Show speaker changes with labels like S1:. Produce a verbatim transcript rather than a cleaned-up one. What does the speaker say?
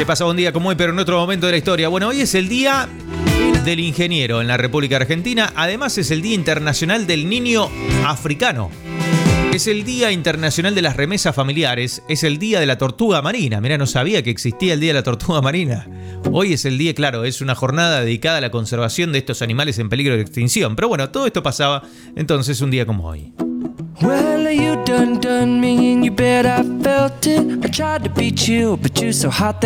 S1: pasaba un día como hoy, pero en otro momento de la historia. Bueno, hoy es el Día del Ingeniero en la República Argentina. Además es el Día Internacional del Niño Africano. Es el Día Internacional de las Remesas Familiares. Es el Día de la Tortuga Marina. Mirá, no sabía que existía el Día de la Tortuga Marina. Hoy es el día, claro, es una jornada dedicada a la conservación de estos animales en peligro de extinción. Pero bueno, todo esto pasaba entonces un día como hoy.
S2: Well, you done done me and you bet I felt it. I tried to beat you, but you're so hot that